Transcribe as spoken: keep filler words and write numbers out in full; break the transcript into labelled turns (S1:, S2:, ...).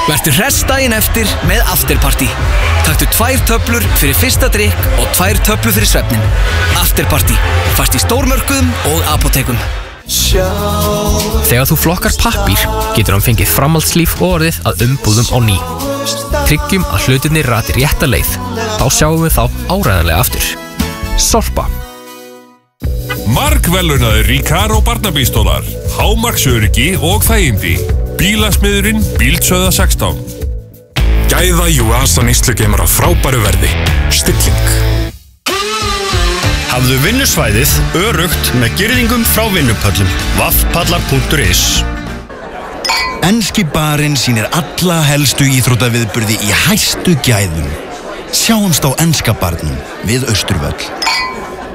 S1: Vertu hress daginn eftir með Afterparty. Taktu tvær töflur fyrir fyrsta drykk og tvær töflur fyrir svefnin. Afterparty, fæst í stórmörkuðum og apótekum.
S2: Þegar þú flokkar pappír getur hann fengið framhaldslíf og orðið að umbúðum á ný. Tryggjum að hlutirnir rati rétta leið. Þá sjáum við þá áreiðanlega aftur. Sorpa.
S3: Margverðlaunaðir Recaro barnabílstólar, hámarksöryggi og þægindi. Bílasmiðurinn Bíldsöða sextán.
S4: Gæða Juasa neyslugeimar á frábæru verði. Stilling.
S5: Hafðu vinnusvæðið öruggt með girðingum frá vinnupöllum. vaffpallar punktur is.
S6: Enski barinn sýnir alla helstu íþróttaviðburði í hæstu gæðum. Sjáumst á enska barnum við Austurvöll.